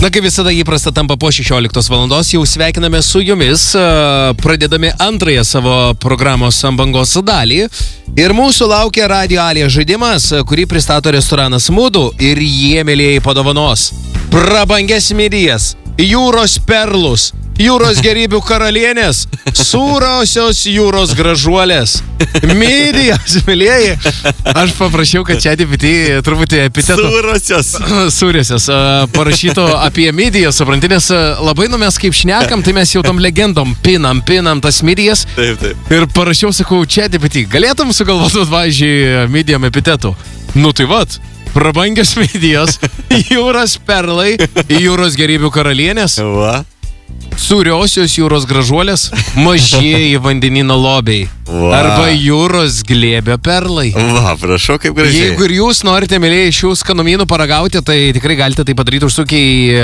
Na, kaip visada įprasta tampa po 16 valandos, jau sveikiname su jumis, pradedami antrąją savo programos Ant bangos dalį. Ir mūsų laukia Radio Alija žaidimas, kurį pristato restoranas Mudu ir jie, mėlėjai, padovanos prabangias midijas, jūros perlus, jūros gerybių karalienės, sūrausios jūros gražuolės, midijos, mėlėjai. Aš paprašiau, kad čia ChatGPT truputį epitetų sūrosios parašytų apie midijas, supranti, nes labai mes kaip šnekam, tai mes jau tom legendom pinam tas midijas. Taip. Ir parašiau, sakau, ChatGPT, galėtum sugalvoti, pavyzdžiui, midijom epitetų? Nu tai vat, prabangios midijos, jūros perlai, jūros gerybių karalienės. Va. Sūriosios jūros gražuolės, mažieji vandenino lobiai. Arba jūros glėbio perlai. Va, prašau, kaip gražiai. Jeigu ir jūs norite, mėlėjai, šių skanumynų paragauti, tai tikrai galite tai padaryti užsukę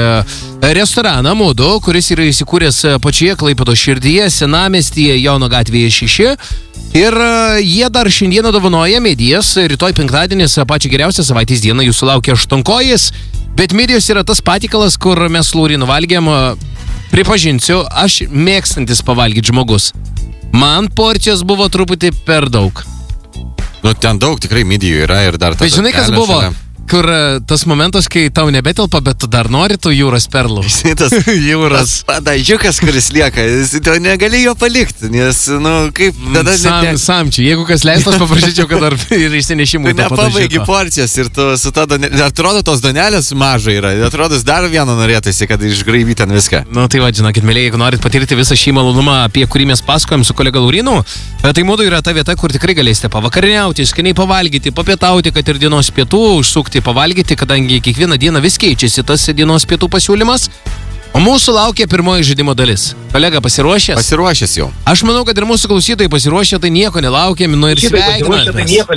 į restoraną Mudu, kuris yra įsikūręs pačioje Klaipėdos širdyje, Senamestyje, Jono gatvėje 6. Ir jie dar šiandieną dovanoja midijas, rytoj penktadienis, pačią geriausią savaitės dieną jūsų laukia aštuonkojis, bet midijos yra tas patikalas, kur mes su Laurinu valgėm. Pripažinsiu, aš mėgstantis pavalgyti žmogus. Man porcijos buvo truputį per daug. Nu, ten daug tikrai midijų yra ir dar... Bet žinai, kas buvo? Kur tas momentas, kai tau nebetelpa, bet tu dar nori tų jūros perlų. Tas jūros padažiukas, kuris lieka, tu negali jo palikti, nes, nu, kaip... Samčiai, jeigu kas leistas, paprašyčiau, kad dar ir išsinešimų tu nepabaigi porcijas ir tu su ta donelė... Atrodo, tos donelės mažai yra. Atrodo, dar vieno norėtųsi, kad išgraiby ten viską. Nu, tai va, žinokit, mėlėjai, jeigu norit patirti visą šį malonumą, apie kurį mes pasakojam su kolega Laurinu, tai Mudu yra ta vieta, kur tikrai galėsite pavakarieniauti, skaniai pavalgyti, papietauti, kad ir dienos pietų užsukti pavalgyti, kadangi kiekvieną dieną vis keičiasi tas dienos pietų pasiūlymas. O mūsų laukia pirmoji žaidimo dalis. Kolega, pasiruošęs? Pasiruošęs jau. Aš manau, kad ir mūsų klausytojai pasiruošę, tai nieko nelaukiam, nu ir sveikinam.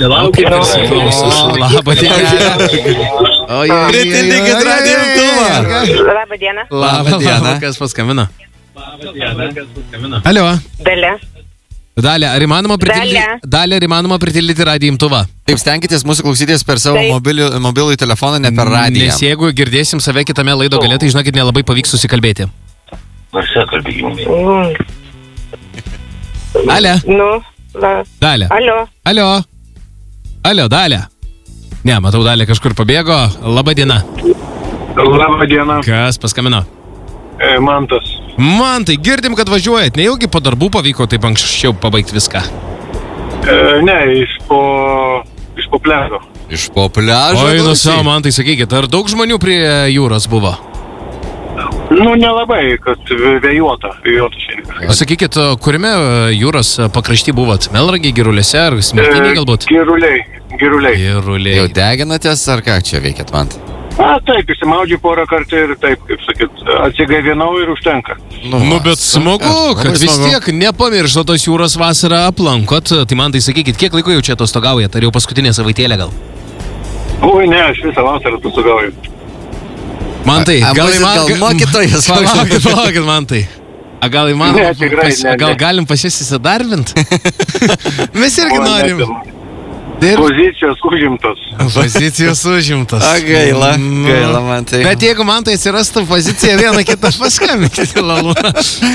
Labą dieną. Pritildykit radijo imtuvą. Labą dieną. Labą dieną. Kas paskambino? Alio. Dalia, ar įmanoma pritildyti radijo imtuvą? Taip, stenkitės mūsų klausytis per savo mobilų telefoną, ne per radiją. Nes jeigu girdėsim save kitame laido gale, tai žinokit, nelabai pavyks susikalbėti. Dalia. Dalia. Alio, Dalia. Ne, matau, Dalia kažkur pabėgo. Labą dieną. Labą dieną. Kas paskambino? Mantai, girdim, kad važiuojat. Nejaugi po darbų pavyko taip anksčiau pabaigti viską? Ne, iš po pliažo. Iš po pliažo? Oi, nu savo, Mantai, sakykit, ar daug žmonių prie jūros buvo? Nu, nelabai, kad vėjuota šiandien. Sakykit, kuriame jūros pakrašty buvot? Melragiai, Giruliuose ar Smiltynėje galbūt? Giruliai. Jau deginatės ar ką čia veikiat, Mantai? Taip, įsimaudžiu porą kartų ir taip, kaip sakyt, atsigaivinau ir užtenka. Nu, bet smagu, kad vis tiek nepamiršo tos jūros vasarą aplankot. Tai man tai sakykit, kiek laiko jau čia atostogaujat? Ar jau paskutinė savaitėlė gal? Oi, ne, aš visą vasarą atostogauju. Mantai, gal mokytojas? Palaukit, Mantai. Gal įmanoma, gal galim pas jas įsidarbint? Mes irgi norim. Pozicijos užimtos. Gaila man tai. Bet jeigu man tai atsirastų pozicija, vieną kitą paskambinkite, Lalūną.